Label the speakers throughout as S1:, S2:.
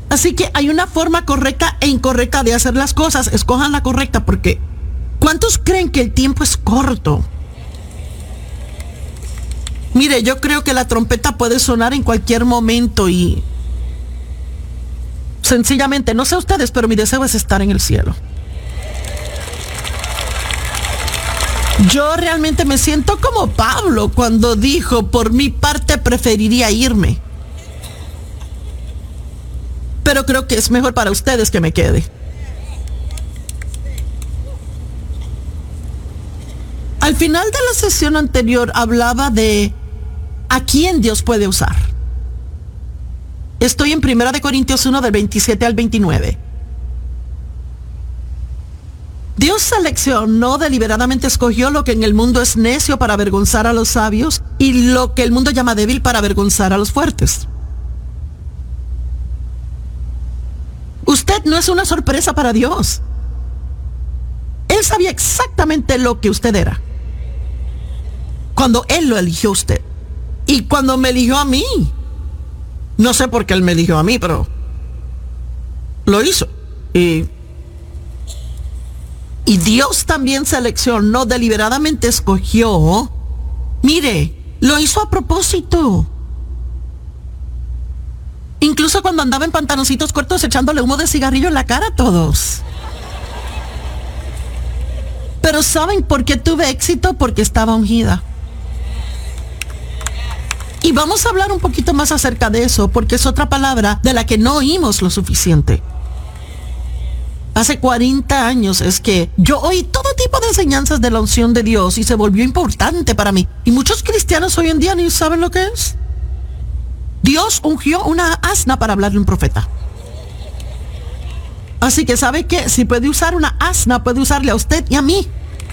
S1: Así que hay una forma correcta e incorrecta de hacer las cosas. Escojan la correcta, porque ¿cuántos creen que el tiempo es corto? Mire, yo creo que la trompeta puede sonar en cualquier momento y sencillamente, no sé ustedes, pero mi deseo es estar en el cielo. Yo realmente me siento como Pablo cuando dijo, por mi parte preferiría irme. Pero creo que es mejor para ustedes que me quede. Al final de la sesión anterior hablaba de a quién Dios puede usar. Estoy en 1 Corintios 1 del 27 al 29. Dios seleccionó, deliberadamente escogió lo que en el mundo es necio para avergonzar a los sabios y lo que el mundo llama débil para avergonzar a los fuertes. Usted no es una sorpresa para Dios. Él sabía exactamente lo que usted era cuando Él lo eligió a usted. Y cuando me eligió a mí, no sé por qué Él me eligió a mí, pero lo hizo. Y Dios también seleccionó, deliberadamente escogió. Mire, lo hizo a propósito. Incluso cuando andaba en pantaloncitos cortos echándole humo de cigarrillo en la cara a todos. Pero ¿saben por qué tuve éxito? Porque estaba ungida. Y vamos a hablar un poquito más acerca de eso, porque es otra palabra de la que no oímos lo suficiente. Hace 40 años es que yo oí todo tipo de enseñanzas de la unción de Dios y se volvió importante para mí. Y muchos cristianos hoy en día ni saben lo que es. Dios ungió una asna para hablarle a un profeta. Así que ¿sabe qué? Si puede usar una asna, puede usarle a usted y a mí.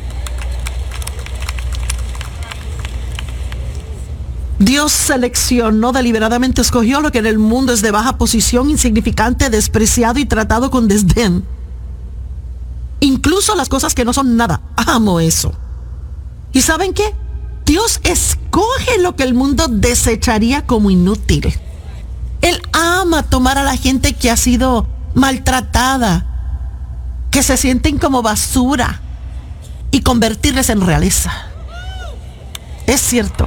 S1: Dios seleccionó, deliberadamente escogió lo que en el mundo es de baja posición, insignificante, despreciado y tratado con desdén. Incluso las cosas que no son nada. Amo eso. ¿Y saben qué? Dios escoge lo que el mundo desecharía como inútil. Él ama tomar a la gente que ha sido maltratada, que se sienten como basura, y convertirles en realeza. Es cierto.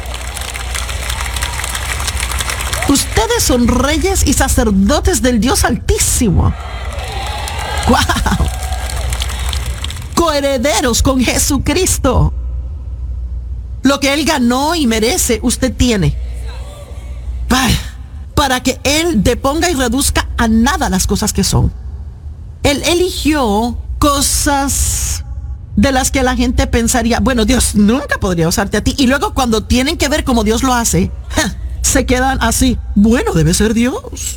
S1: Ustedes son reyes y sacerdotes del Dios Altísimo. ¡Wow! Coherederos con Jesucristo. Lo que Él ganó y merece, usted tiene. Para que Él deponga y reduzca a nada las cosas que son. Él eligió cosas de las que la gente pensaría, bueno, Dios nunca podría usarte a ti. Y luego cuando tienen que ver cómo Dios lo hace, se quedan así, bueno, debe ser Dios.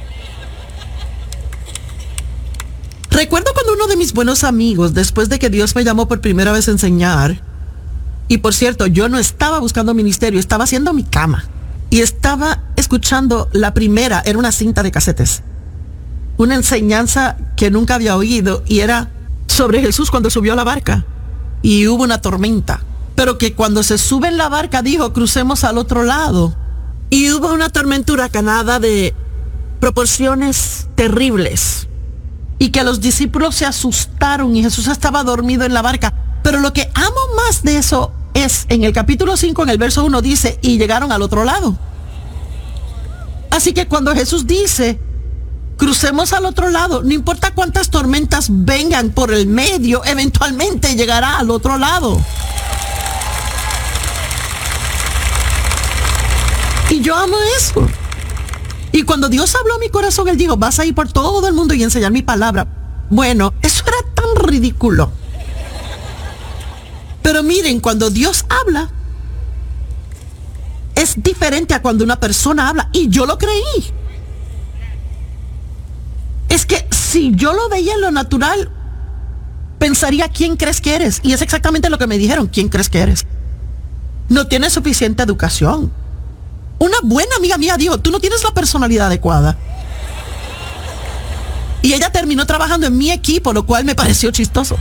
S1: Recuerdo cuando uno de mis buenos amigos, después de que Dios me llamó por primera vez a enseñar, y por cierto, yo no estaba buscando ministerio, estaba haciendo mi cama. Y estaba escuchando la primera, era una cinta de casetes. Una enseñanza que nunca había oído y era sobre Jesús cuando subió a la barca. Y hubo una tormenta. Pero que cuando se sube en la barca dijo, crucemos al otro lado. Y hubo una tormenta huracanada de proporciones terribles. Y que los discípulos se asustaron y Jesús estaba dormido en la barca. Pero lo que amo más de eso es, en el capítulo 5, en el verso 1 dice, y llegaron al otro lado. Así que cuando Jesús dice, crucemos al otro lado, no importa cuántas tormentas vengan por el medio, eventualmente llegará al otro lado. Y yo amo eso. Y cuando Dios habló a mi corazón, Él dijo, vas a ir por todo el mundo y enseñar mi palabra. Bueno, eso era tan ridículo. Pero miren, cuando Dios habla, es diferente a cuando una persona habla. Y yo lo creí. Es que si yo lo veía en lo natural, pensaría, ¿quién crees que eres? Y es exactamente lo que me dijeron, ¿quién crees que eres? No tienes suficiente educación. Una buena amiga mía dijo, tú no tienes la personalidad adecuada. Y ella terminó trabajando en mi equipo, lo cual me pareció chistoso.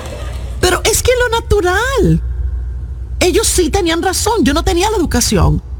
S1: Pero es que lo natural, ellos sí tenían razón, yo no tenía la educación.